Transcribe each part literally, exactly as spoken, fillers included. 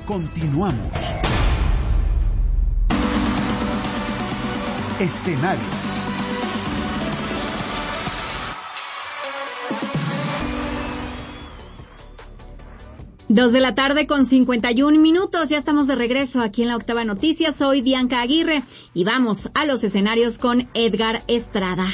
Continuamos. Escenarios. Dos de la tarde con cincuenta y un minutos, ya estamos de regreso aquí en la Octava Noticias. Soy Bianca Aguirre y vamos a los escenarios con Edgar Estrada.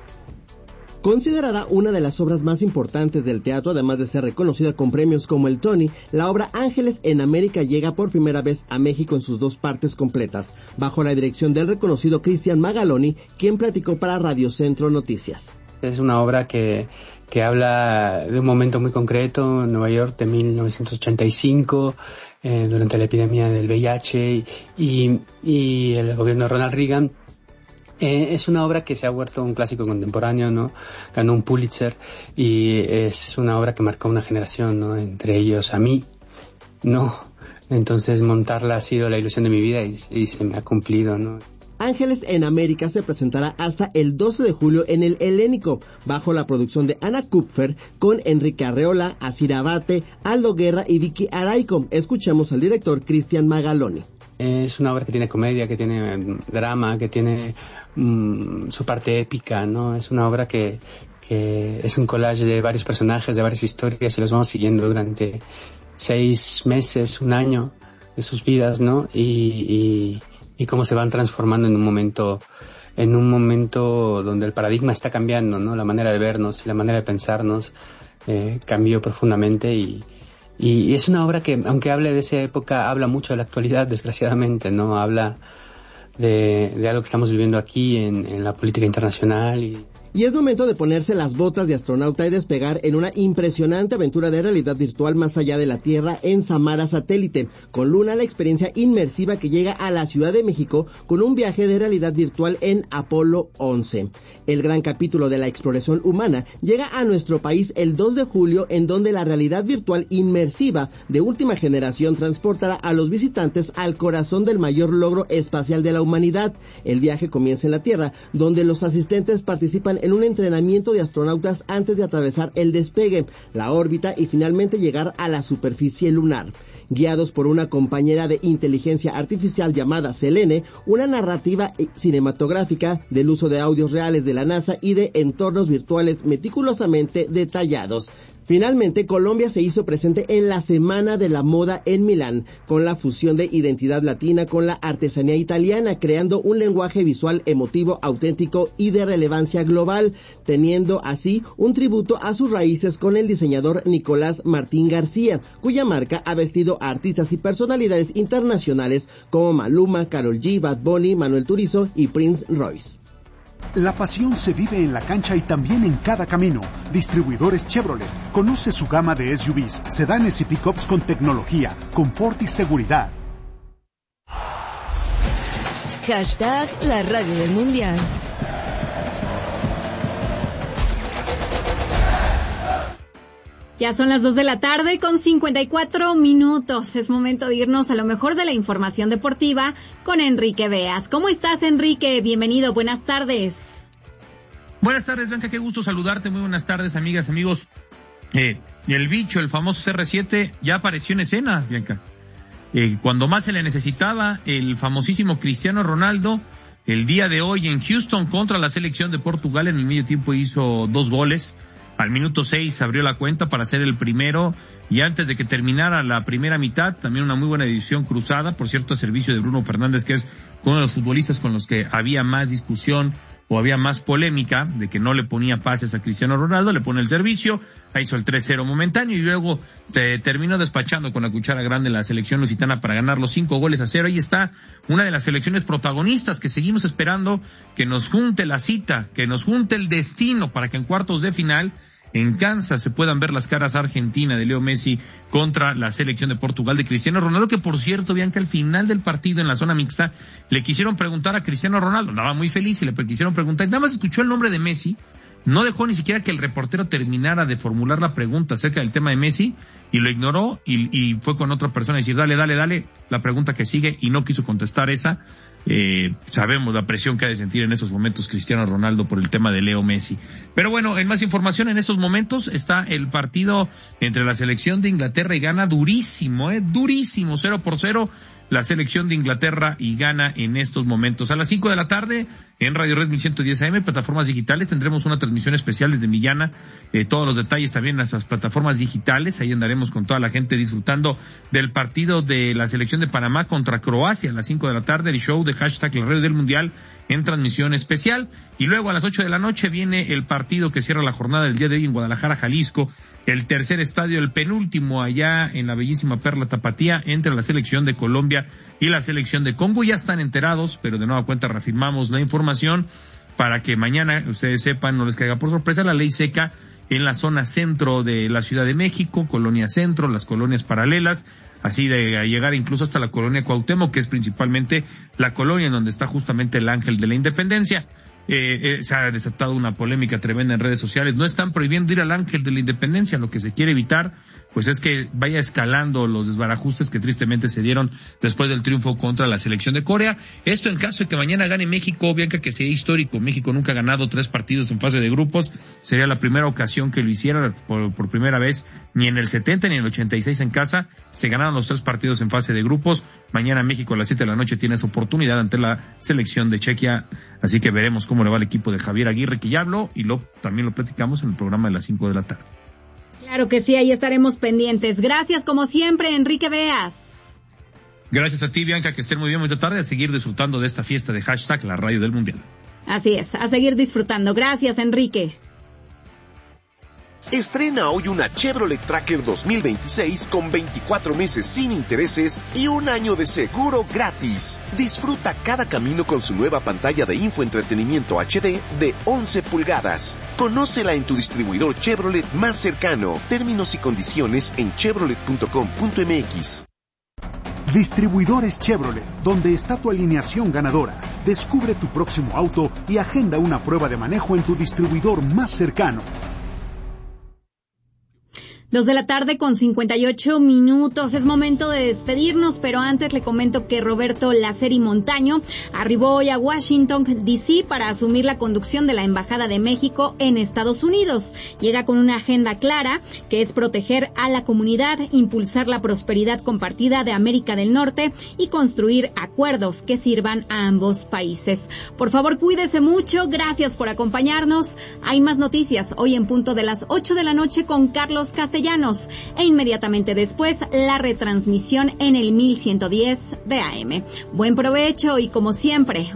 Considerada una de las obras más importantes del teatro, además de ser reconocida con premios como el Tony, la obra Ángeles en América llega por primera vez a México en sus dos partes completas, bajo la dirección del reconocido Cristian Magaloni, quien platicó para Radio Centro Noticias. Es una obra que, que habla de un momento muy concreto, en Nueva York de mil novecientos ochenta y cinco, eh, durante la epidemia del V I H y, y el gobierno de Ronald Reagan. Eh, es una obra que se ha vuelto un clásico contemporáneo, ¿no? Ganó un Pulitzer y es una obra que marcó una generación, ¿no? Entre ellos a mí, ¿no? Entonces montarla ha sido la ilusión de mi vida y, y se me ha cumplido, ¿no? Ángeles en América se presentará hasta el doce de julio en el Helénico, bajo la producción de Ana Kupfer, con Enrique Arreola, Asir Abate, Aldo Guerra y Vicky Araico. Escuchemos al director Cristian Magaloni. Es una obra que tiene comedia, que tiene drama, que tiene mmm, su parte épica, ¿no? Es una obra que, que es un collage de varios personajes, de varias historias, y los vamos siguiendo durante seis meses, un año de sus vidas, ¿no? Y, y, y cómo se van transformando en un momento, en un momento donde el paradigma está cambiando, ¿no? La manera de vernos y la manera de pensarnos eh, cambió profundamente y Y es una obra que, aunque hable de esa época, habla mucho de la actualidad, desgraciadamente, ¿no? Habla de, de algo que estamos viviendo aquí en, en la política internacional y... Y es momento de ponerse las botas de astronauta y despegar en una impresionante aventura de realidad virtual más allá de la Tierra en Samara Satélite. Con Luna, la experiencia inmersiva que llega a la Ciudad de México con un viaje de realidad virtual en Apolo once. El gran capítulo de la exploración humana llega a nuestro país el dos de julio, en donde la realidad virtual inmersiva de última generación transportará a los visitantes al corazón del mayor logro espacial de la humanidad. El viaje comienza en la Tierra, donde los asistentes participan en un entrenamiento de astronautas antes de atravesar el despegue, la órbita y finalmente llegar a la superficie lunar. Guiados por una compañera de inteligencia artificial llamada Selene, una narrativa cinematográfica del uso de audios reales de la NASA y de entornos virtuales meticulosamente detallados. Finalmente, Colombia se hizo presente en la Semana de la Moda en Milán, con la fusión de identidad latina con la artesanía italiana, creando un lenguaje visual emotivo, auténtico y de relevancia global, teniendo así un tributo a sus raíces con el diseñador Nicolás Martín García, cuya marca ha vestido a artistas y personalidades internacionales como Maluma, Karol G, Bad Bunny, Manuel Turizo y Prince Royce. La pasión se vive en la cancha y también en cada camino. Distribuidores Chevrolet. Conoce su gama de S U Vs, sedanes y pickups con tecnología, confort y seguridad. Hashtag la radio del mundial. Ya son las dos de la tarde con cincuenta y cuatro minutos. Es momento de irnos a lo mejor de la información deportiva con Enrique Beas. ¿Cómo estás, Enrique? Bienvenido, buenas tardes. Buenas tardes, Blanca, qué gusto saludarte. Muy buenas tardes, amigas, amigos. Eh, el bicho, el famoso C R siete, ya apareció en escena, Bianca. Eh, cuando más se le necesitaba, el famosísimo Cristiano Ronaldo, el día de hoy en Houston contra la selección de Portugal, en el medio tiempo hizo dos goles. Al minuto seis abrió la cuenta para ser el primero y antes de que terminara la primera mitad, también una muy buena edición cruzada, por cierto, a servicio de Bruno Fernández, que es uno de los futbolistas con los que había más discusión o había más polémica, de que no le ponía pases a Cristiano Ronaldo, le pone el servicio, ahí hizo el tres cero momentáneo y luego te, terminó despachando con la cuchara grande la selección lusitana para ganar los cinco goles a cero. Ahí está una de las selecciones protagonistas que seguimos esperando que nos junte la cita, que nos junte el destino para que en cuartos de final en Kansas se puedan ver las caras Argentina de Leo Messi contra la selección de Portugal de Cristiano Ronaldo, que por cierto, Bianca, al final del partido en la zona mixta le quisieron preguntar a Cristiano Ronaldo, andaba muy feliz y le quisieron preguntar, y nada más escuchó el nombre de Messi, no dejó ni siquiera que el reportero terminara de formular la pregunta acerca del tema de Messi y lo ignoró y, y fue con otra persona a decir, dale, dale, dale, la pregunta que sigue, y no quiso contestar esa. Eh, sabemos la presión que ha de sentir en esos momentos Cristiano Ronaldo por el tema de Leo Messi. Pero bueno, en más información, en estos momentos está el partido entre la selección de Inglaterra y Ghana, durísimo, eh, durísimo, cero por cero, la selección de Inglaterra y Ghana en estos momentos. A las cinco de la tarde, en Radio Red mil ciento diez A M, plataformas digitales, tendremos una transmisión especial desde Millana, eh, todos los detalles también en nuestras plataformas digitales, ahí andaremos con toda la gente disfrutando del partido de la selección de Panamá contra Croacia a las cinco de la tarde, el show de hashtag la radio del mundial en transmisión especial, y luego a las ocho de la noche viene el partido que cierra la jornada del día de hoy en Guadalajara, Jalisco, el tercer estadio, el penúltimo allá en la bellísima Perla Tapatía, entre la selección de Colombia y la selección de Congo. Ya están enterados, pero de nueva cuenta reafirmamos la información para que mañana ustedes sepan, no les caiga por sorpresa, la ley seca en la zona centro de la Ciudad de México, Colonia Centro, las colonias paralelas, así de llegar incluso hasta la colonia Cuauhtémoc, que es principalmente la colonia en donde está justamente el Ángel de la Independencia. Eh, eh, se ha desatado una polémica tremenda en redes sociales. No están prohibiendo ir al Ángel de la Independencia, lo que se quiere evitar pues es que vaya escalando los desbarajustes que tristemente se dieron después del triunfo contra la selección de Corea. Esto en caso de que mañana gane México, Bianca, que sea histórico. México nunca ha ganado tres partidos en fase de grupos, sería la primera ocasión que lo hiciera por, por primera vez, ni en el setenta ni en el ochenta y seis en casa se ganaron los tres partidos en fase de grupos. Mañana México a las siete de la noche tiene esa oportunidad ante la selección de Chequia, así que veremos cómo le va al equipo de Javier Aguirre, que ya habló y lo también lo platicamos en el programa de las cinco de la tarde. Claro que sí, ahí estaremos pendientes. Gracias, como siempre, Enrique Beas. Gracias a ti, Bianca, que estén muy bien, muy tarde, a seguir disfrutando de esta fiesta de hashtag la radio del mundial. Así es, a seguir disfrutando. Gracias, Enrique. Estrena hoy una Chevrolet Tracker dos mil veintiséis con veinticuatro meses sin intereses y un año de seguro gratis. Disfruta cada camino con su nueva pantalla de infoentretenimiento H D de once pulgadas. Conócela en tu distribuidor Chevrolet más cercano. Términos y condiciones en chevrolet punto com punto m x. Distribuidores Chevrolet, donde está tu alineación ganadora. Descubre tu próximo auto y agenda una prueba de manejo en tu distribuidor más cercano. Dos de la tarde con cincuenta y ocho minutos. Es momento de despedirnos, pero antes le comento que Roberto Laceri Montaño arribó hoy a Washington, D C para asumir la conducción de la Embajada de México en Estados Unidos. Llega con una agenda clara, que es proteger a la comunidad, impulsar la prosperidad compartida de América del Norte y construir acuerdos que sirvan a ambos países. Por favor, cuídese mucho. Gracias por acompañarnos. Hay más noticias hoy en punto de las ocho de la noche con Carlos Castellanos. E inmediatamente después la retransmisión en el mil ciento diez de A M. Buen provecho y como siempre,